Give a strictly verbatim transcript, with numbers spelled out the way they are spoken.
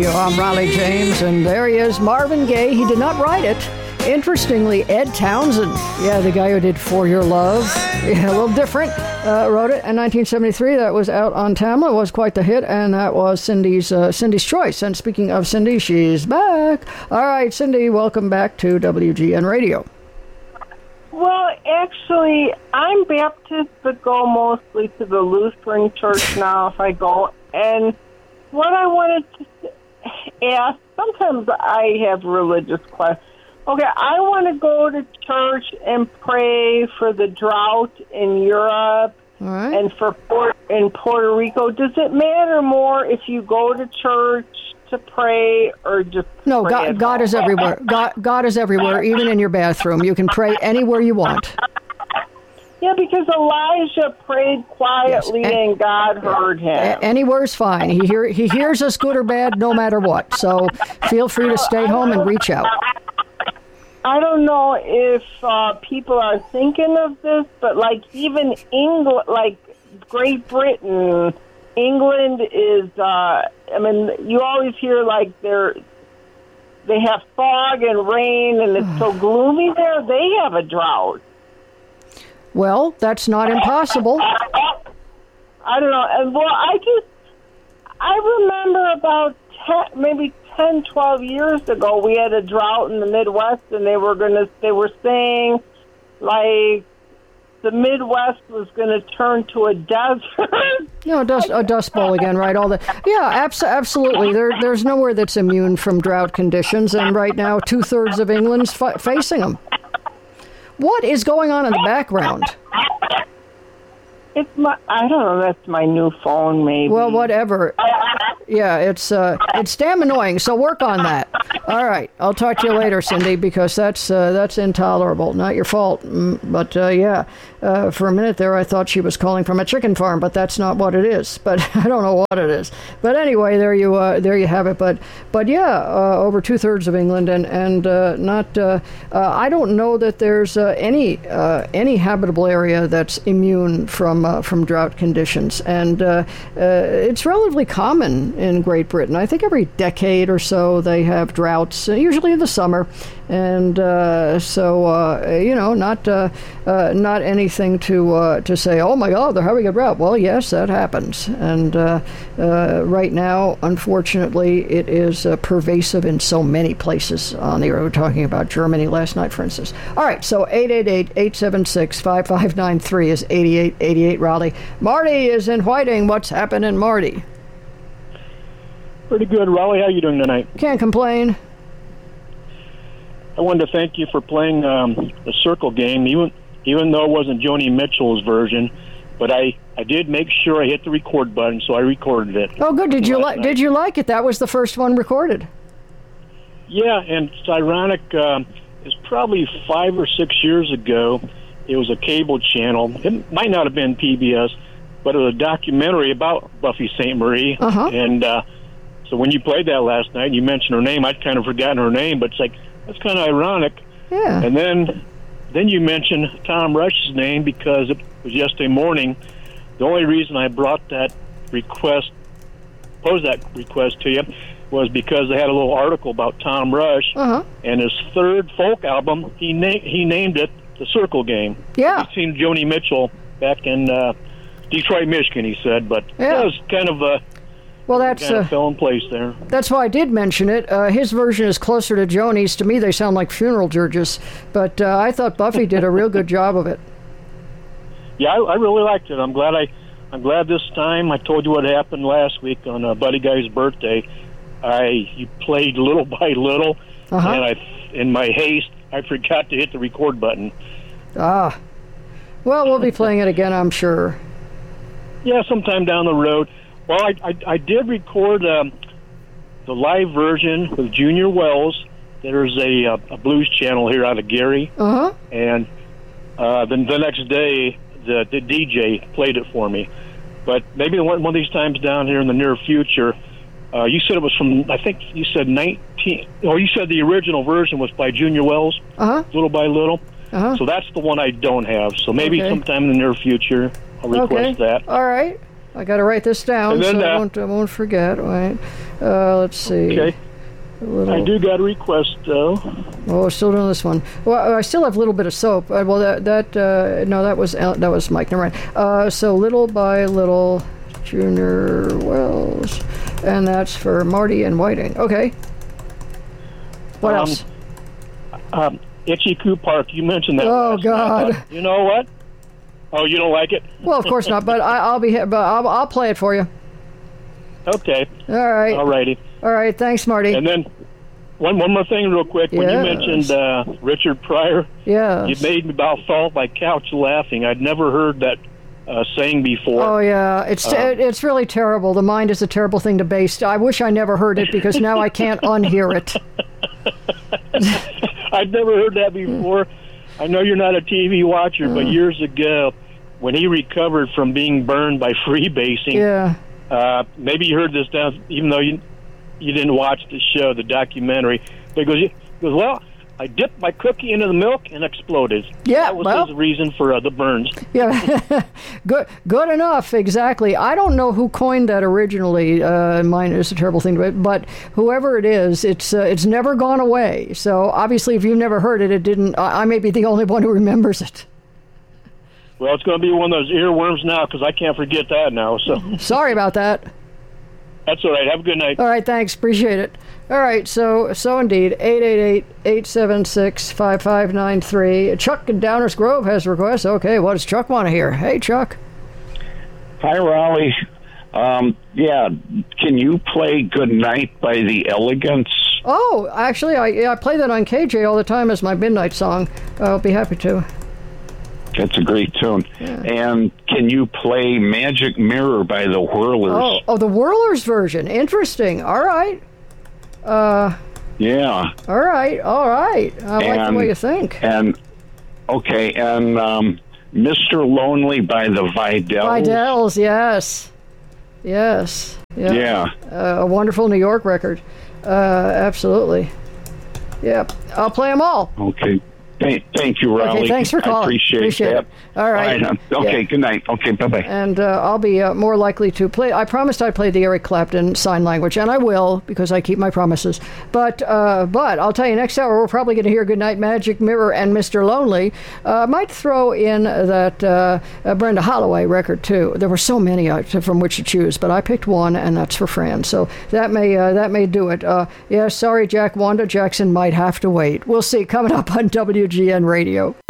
I'm Riley James, and there he is, Marvin Gaye. He did not write it. Interestingly, Ed Townsend, yeah, the guy who did For Your Love, yeah, a little different, uh, wrote it in nineteen seventy-three. That was out on Tamla. It was quite the hit, and that was Cindy's uh, Cindy's Choice. And speaking of Cindy, she's back. All right, Cindy, welcome back to W G N Radio. Well, actually, I'm Baptist, but go mostly to the Lutheran church now if I go. And what I wanted to ask, sometimes I have religious questions. Okay, I want to go to church and pray for the drought in Europe All right. and for Port- in Puerto Rico. Does it matter more if you go to church to pray or just No, pray God, at God home? is everywhere. God, God is everywhere, even in your bathroom. You can pray anywhere you want. Yeah, because Elijah prayed quietly Yes, and- and God heard him. A- Anywhere's fine. He hear he hears us good or bad, no matter what. So feel free to stay home and reach out. I don't know if uh, people are thinking of this, but like even England, like Great Britain, England is. Uh, I mean, you always hear like they're they have fog and rain, and it's so gloomy there. They have a drought. Well, that's not impossible. I don't know. And well, I just I remember about ten, maybe ten, twelve years ago, we had a drought in the Midwest, and they were gonna they were saying like the Midwest was going to turn to a desert. No, dust a dust bowl again, right? All the yeah, abs- absolutely. There, there's nowhere that's immune from drought conditions, and right now, two thirds of England's fi- facing them. What is going on in the background? It's my, I don't know, that's my new phone, maybe. Well, whatever. Yeah, it's uh, it's damn annoying, so work on that. All right, I'll talk to you later, Cindy, because that's uh, that's intolerable. Not your fault, mm, but uh, yeah, uh, for a minute there I thought she was calling from a chicken farm, but that's not what it is. But I don't know what it is. But anyway, there you uh, there you have it. But but yeah, uh, over two thirds of England, and and uh, not. Uh, uh, I don't know that there's uh, any uh, any habitable area that's immune from uh, from drought conditions, and uh, uh, it's relatively common in Great Britain. I think every decade or so they have droughts, uh, usually in the summer, and uh, so uh, you know, not uh, uh, not anything to uh, to say, oh my God, they're having a drought. Well, yes, that happens, and uh, uh, right now, unfortunately, it is uh, pervasive in so many places on the earth. We were talking about Germany last night, for instance. All right, so eight eight eight, eight seven six, five five nine three is eighty-eight eighty-eight, Raleigh. Marty is in Whiting. What's happening, Marty? Pretty good, Raleigh. How you doing tonight? Can't complain. I wanted to thank you for playing um, the Circle game, even even though it wasn't Joni Mitchell's version. But I, I did make sure I hit the record button, so I recorded it. Oh, good. Did you like? night. Did you like it? That was the first one recorded. Yeah, and it's ironic. Um, it's probably five or six years ago. It was a cable channel. It might not have been P B S, but it was a documentary about Buffy Sainte Marie. Uh-huh. And uh, so when you played that last night, you mentioned her name. I'd kind of forgotten her name, but it's like that's kind of ironic. Yeah. And then, then you mentioned Tom Rush's name because it was yesterday morning. The only reason I brought that request, posed that request to you, was because they had a little article about Tom Rush Uh-huh. and his third folk album. He na- he named it The Circle Game. Yeah. He'd seen Joni Mitchell back in uh, Detroit, Michigan. He said, but Yeah. that was kind of a Well, that's kind of uh, fell in place there. that's why I did mention it. Uh, his version is closer to Joni's. To me, they sound like funeral dirges. But uh, I thought Buffy did a real good job of it. Yeah, I, I really liked it. I'm glad I, I'm glad this time. I told you what happened last week on uh, Buddy Guy's birthday. I you played little by little, Uh-huh. and I, in my haste, I forgot to hit the record button. Ah. Well, we'll be playing it again, I'm sure. Yeah, sometime down the road. Well, I I, I did record um, the live version with Junior Wells. There's a, a, a blues channel here out of Gary, Uh-huh. and uh, then the next day the, the D J played it for me. But maybe one, one of these times down here in the near future. Uh, you said it was from, I think you said nineteen, or you said the original version was by Junior Wells, Uh-huh. Little by Little. Uh-huh. So that's the one I don't have. So maybe Okay. sometime in the near future I'll request Okay. that. All right. I got to write this down then, so I uh, won't, I won't forget. Wait. Uh, let's see. Okay. A little, I do got a request, though. Oh, still doing this one. Well, I still have a little bit of soap. Uh, well, that that uh, no, that was uh, that was Mike. Never mind. Uh, so Little by Little, Junior Wells, and that's for Marty and Whiting. Okay. What Um, else? Um, Itchy Coo Park, you mentioned that. Oh, last God. night, but you know what? Oh, you don't like it? Well, of course not. But I, I'll be. But I'll, I'll play it for you. Okay. All right. All righty. All right. Thanks, Marty. And then one one more thing, real quick. When Yes. you mentioned uh, Richard Pryor, Yes. you made me about fall off my couch laughing. I'd never heard that uh, saying before. Oh yeah, it's Um, it, it's really terrible. The mind is a terrible thing to base. I wish I never heard it because now I can't unhear it. I'd never heard that before. I know you're not a T V watcher, but years ago, when he recovered from being burned by freebasing, Yeah. uh, maybe you heard this down, even though you you didn't watch the show, the documentary. But he goes, he goes, well, I dipped my cookie into the milk and exploded. Yeah, that was well- his reason for uh, the burns. Yeah, good, good enough. Exactly. I don't know who coined that originally. Uh, mine is a terrible thing, but but whoever it is, it's uh, it's never gone away. So obviously, if you've never heard it, it didn't. I, I may be the only one who remembers it. Well, it's going to be one of those earworms now because I can't forget that now. So Sorry about that. that's all right. Have a good night. All right, thanks. Appreciate it. All right, so so indeed, eight eight eight, eight seven six, five five nine three. Chuck in Downers Grove has a request. Okay, what does Chuck want to hear? Hey, Chuck. Hi, Raleigh. Um, yeah, can you play Good Night by the Elegants? Oh, actually, I yeah, I play that on K J all the time as my midnight song. I'll be happy to. That's a great tune. Yeah. And can you play Magic Mirror by the Whirlers? Oh, oh, the Whirlers version. Interesting. All right. Uh, Yeah. all right, all right. I like the And- way you think. And, okay, and um, Mister Lonely by the Vidals. Vidals, yes. Yes. Yeah. Yeah. Uh, a wonderful New York record. Uh, absolutely. Yep. I'll play them all. Okay. Thank, thank you, Raleigh. Okay, thanks for calling. I appreciate, Appreciate that. it. All right. um, okay, Yeah. good night. Okay, bye-bye. And uh, I'll be uh, more likely to play. I promised I'd play the Eric Clapton sign language, and I will because I keep my promises. But uh, but I'll tell you, next hour we're probably going to hear Goodnight Magic Mirror and Mister Lonely. Uh, might throw in that uh, uh, Brenda Holloway record too. There were so many uh, from which to choose, but I picked one, and that's for Fran. So that may uh, that may do it. Uh, yeah, sorry, Jack. Wanda Jackson might have to wait. We'll see. Coming up on W G N Radio.